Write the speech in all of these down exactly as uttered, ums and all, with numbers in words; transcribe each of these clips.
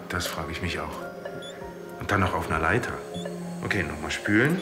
Das frage ich mich auch. Und dann noch auf einer Leiter. Okay, nochmal spülen.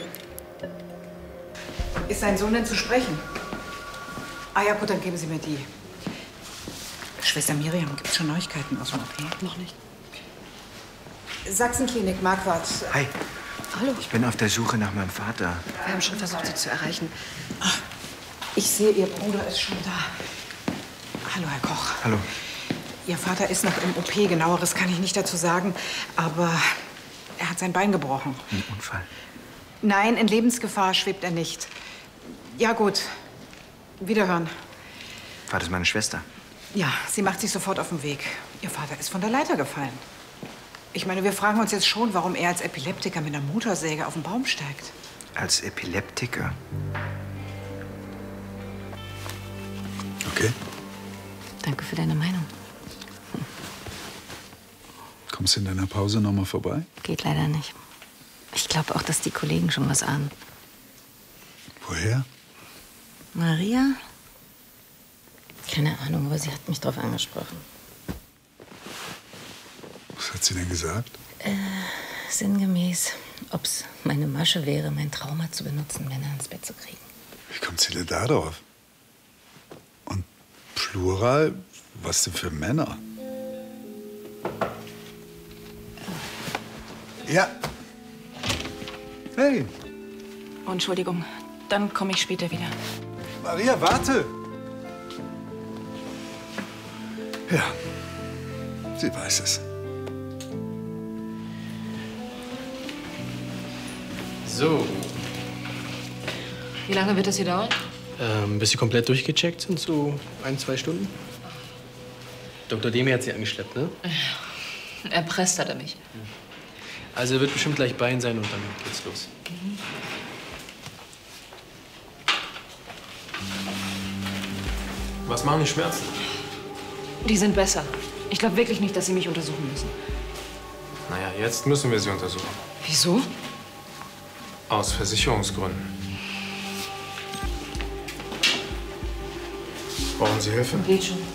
Ist sein Sohn denn zu sprechen? Ah ja, gut, dann geben Sie mir die. Schwester Miriam, gibt es schon Neuigkeiten aus dem O P? Noch nicht. Sachsenklinik, Marquardt. Hi. Hallo. Ich bin auf der Suche nach meinem Vater. Wir haben schon versucht, Sie zu erreichen. Ach, ich sehe, Ihr Bruder ist schon da. Hallo, Herr Koch. Hallo. Ihr Vater ist noch im O P. Genaueres kann ich nicht dazu sagen. Aber er hat sein Bein gebrochen. Ein Unfall? Nein, in Lebensgefahr schwebt er nicht. Ja, gut. Wiederhören. War das meine Schwester? Ja, sie macht sich sofort auf den Weg. Ihr Vater ist von der Leiter gefallen. Ich meine, wir fragen uns jetzt schon, warum er als Epileptiker mit einer Motorsäge auf den Baum steigt. Als Epileptiker? Okay. Danke für deine Meinung. Hm. Kommst du in deiner Pause noch mal vorbei? Geht leider nicht. Ich glaube auch, dass die Kollegen schon was ahnen. Woher? Maria? Keine Ahnung, aber sie hat mich drauf angesprochen. Was hat sie denn gesagt? Äh, sinngemäß, ob es meine Masche wäre, mein Trauma zu benutzen, Männer ins Bett zu kriegen. Wie kommt sie denn da drauf? Und Plural, was denn für Männer? Ja. Hey. Oh, Entschuldigung, dann komme ich später wieder. Maria, warte! Ja, sie weiß es. So. Wie lange wird das hier dauern? Ähm, bis Sie komplett durchgecheckt sind, so ein, zwei Stunden. Doktor Demi hat Sie angeschleppt, ne? Erpresst hat er mich. Also er wird bestimmt gleich bei Ihnen sein und dann geht's los. Mhm. Was machen die Schmerzen? Die sind besser. Ich glaube wirklich nicht, dass Sie mich untersuchen müssen. Naja, jetzt müssen wir Sie untersuchen. Wieso? Aus Versicherungsgründen. Brauchen Sie Hilfe? Geht schon.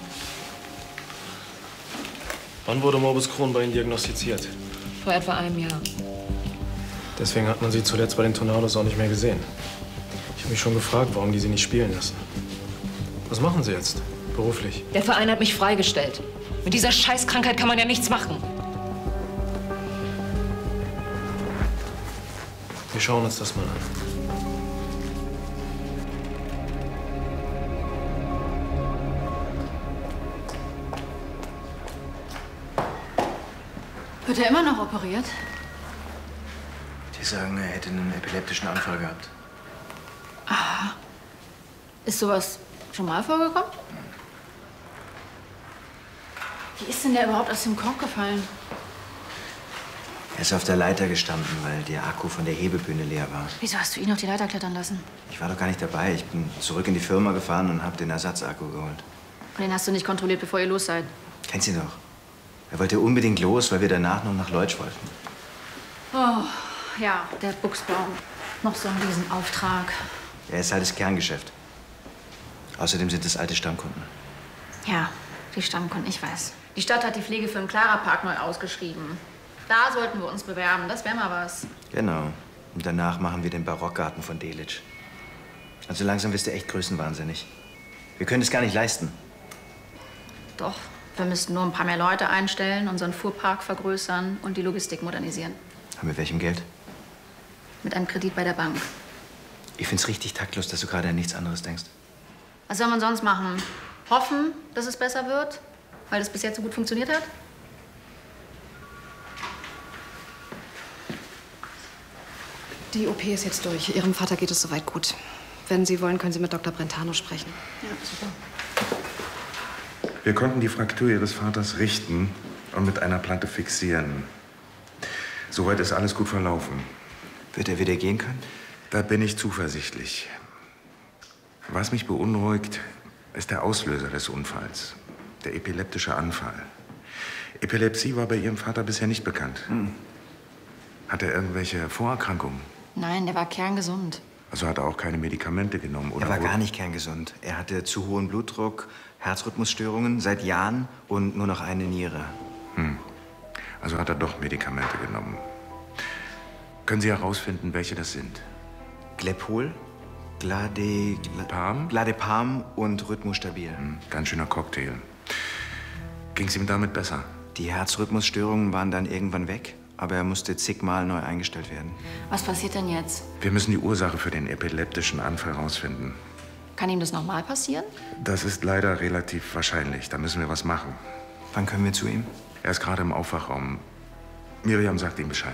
Wann wurde Morbus Crohn bei Ihnen diagnostiziert? Vor etwa einem Jahr. Deswegen hat man Sie zuletzt bei den Tornados auch nicht mehr gesehen. Ich habe mich schon gefragt, warum die Sie nicht spielen lassen. Was machen Sie jetzt, beruflich? Der Verein hat mich freigestellt. Mit dieser Scheißkrankheit kann man ja nichts machen. Wir schauen uns das mal an. Wird er immer noch operiert? Die sagen, er hätte einen epileptischen Anfall gehabt. Aha. Ist sowas schon mal vorgekommen? Wie ist denn der überhaupt aus dem Korb gefallen? Er ist auf der Leiter gestanden, weil der Akku von der Hebebühne leer war. Wieso hast du ihn auf die Leiter klettern lassen? Ich war doch gar nicht dabei. Ich bin zurück in die Firma gefahren und habe den Ersatzakku geholt. Und den hast du nicht kontrolliert, bevor ihr los seid? Kennst ihn doch. Er wollte unbedingt los, weil wir danach noch nach Leutsch wollten. Oh, ja, der Buchsbaum. Noch so ein Riesenauftrag. Er ist halt das Kerngeschäft. Außerdem sind es alte Stammkunden. Ja, die Stammkunden, ich weiß. Die Stadt hat die Pflege für den Clara Park neu ausgeschrieben. Da sollten wir uns bewerben, das wäre mal was. Genau. Und danach machen wir den Barockgarten von Delitzsch. Also langsam bist du echt größenwahnsinnig. Wir können es gar nicht leisten. Doch, wir müssten nur ein paar mehr Leute einstellen, unseren Fuhrpark vergrößern und die Logistik modernisieren. Mit welchem Geld? Mit einem Kredit bei der Bank. Ich find's richtig taktlos, dass du gerade an nichts anderes denkst. Was soll man sonst machen? Hoffen, dass es besser wird? Weil es bis jetzt so gut funktioniert hat? Die O P ist jetzt durch. Ihrem Vater geht es soweit gut. Wenn Sie wollen, können Sie mit Doktor Brentano sprechen. Ja, super. Wir konnten die Fraktur Ihres Vaters richten und mit einer Platte fixieren. Soweit ist alles gut verlaufen. Wird er wieder gehen können? Da bin ich zuversichtlich. Was mich beunruhigt, ist der Auslöser des Unfalls. Der epileptische Anfall. Epilepsie war bei Ihrem Vater bisher nicht bekannt. Hm. Hat er irgendwelche Vorerkrankungen? Nein, der war kerngesund. Also hat er auch keine Medikamente genommen, oder? Er war gar nicht kerngesund. Er hatte zu hohen Blutdruck, Herzrhythmusstörungen seit Jahren und nur noch eine Niere. Hm. Also hat er doch Medikamente genommen. Können Sie herausfinden, welche das sind? Glepol, Glade... Pam? Gladepam und Rhythmostabil. Hm, ganz schöner Cocktail. Ging es ihm damit besser? Die Herzrhythmusstörungen waren dann irgendwann weg, aber er musste zigmal neu eingestellt werden. Was passiert denn jetzt? Wir müssen die Ursache für den epileptischen Anfall herausfinden. Kann ihm das nochmal passieren? Das ist leider relativ wahrscheinlich. Da müssen wir was machen. Wann können wir zu ihm? Er ist gerade im Aufwachraum. Miriam sagt ihm Bescheid.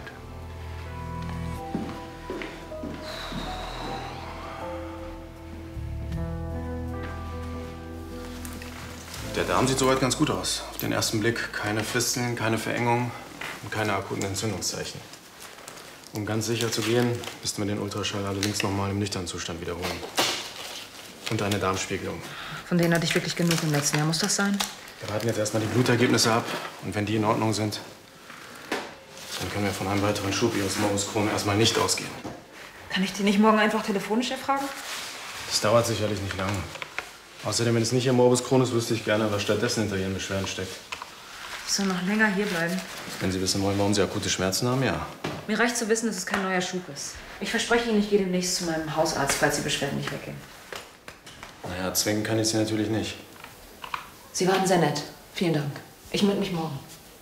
Der Darm sieht soweit ganz gut aus. Auf den ersten Blick keine Fisteln, keine Verengung und keine akuten Entzündungszeichen. Um ganz sicher zu gehen, müssten wir den Ultraschall allerdings noch mal im nüchternen Zustand wiederholen. Und eine Darmspiegelung. Von denen hatte ich wirklich genug im letzten Jahr. Muss das sein? Wir warten jetzt erstmal die Blutergebnisse ab. Und wenn die in Ordnung sind, dann können wir von einem weiteren Schub Ihres Morbus Crohn erstmal nicht ausgehen. Kann ich die nicht morgen einfach telefonisch erfragen? Das dauert sicherlich nicht lange. Außerdem, wenn es nicht Ihr Morbus Crohn ist, wüsste ich gerne, was stattdessen hinter Ihren Beschwerden steckt. Ich soll noch länger hier bleiben. Wenn Sie wissen wollen, warum Sie akute Schmerzen haben, ja. Mir reicht zu wissen, dass es kein neuer Schub ist. Ich verspreche Ihnen, ich gehe demnächst zu meinem Hausarzt, falls die Beschwerden nicht weggehen. Naja, zwingen kann ich Sie natürlich nicht. Sie waren sehr nett. Vielen Dank. Ich melde mich morgen.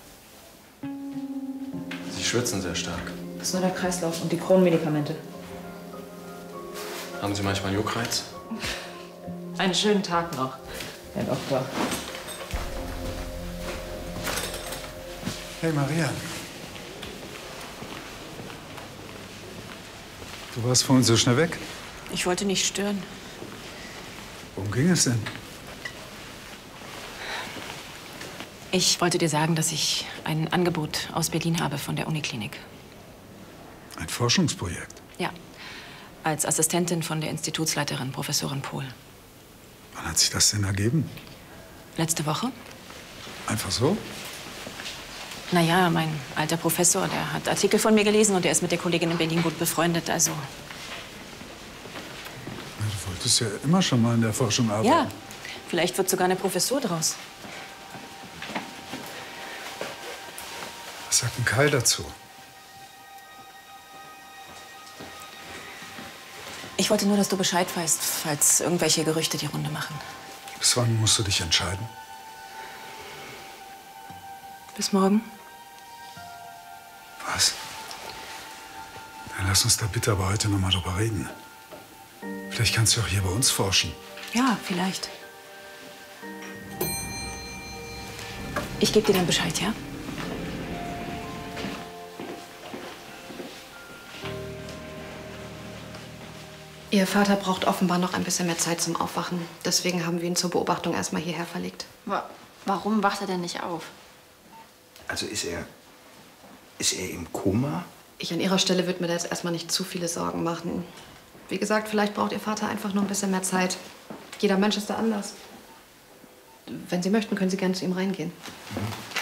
Sie schwitzen sehr stark. Das ist nur der Kreislauf und die Kronmedikamente. Haben Sie manchmal Juckreiz? Einen schönen Tag noch, Herr Doktor. Hey, Maria. Du warst vorhin so schnell weg. Ich wollte nicht stören. Worum ging es denn? Ich wollte dir sagen, dass ich ein Angebot aus Berlin habe von der Uniklinik. Ein Forschungsprojekt? Ja, als Assistentin von der Institutsleiterin, Professorin Pohl. Wann hat sich das denn ergeben? Letzte Woche? Einfach so? Naja, mein alter Professor, der hat Artikel von mir gelesen und er ist mit der Kollegin in Berlin gut befreundet, also... Na, du wolltest ja immer schon mal in der Forschung arbeiten. Ja, vielleicht wird sogar eine Professur draus. Was sagt denn Kai dazu? Ich wollte nur, dass du Bescheid weißt, falls irgendwelche Gerüchte die Runde machen. Bis wann musst du dich entscheiden? Bis morgen. Was? Dann lass uns da bitte aber heute noch mal drüber reden. Vielleicht kannst du auch hier bei uns forschen. Ja, vielleicht. Ich gebe dir dann Bescheid, ja? Ihr Vater braucht offenbar noch ein bisschen mehr Zeit zum Aufwachen. Deswegen haben wir ihn zur Beobachtung erstmal hierher verlegt. Wa- Warum wacht er denn nicht auf? Also ist er... Ist er im Koma? Ich an Ihrer Stelle würde mir da jetzt erstmal nicht zu viele Sorgen machen. Wie gesagt, vielleicht braucht Ihr Vater einfach nur ein bisschen mehr Zeit. Jeder Mensch ist da anders. Wenn Sie möchten, können Sie gerne zu ihm reingehen. Mhm.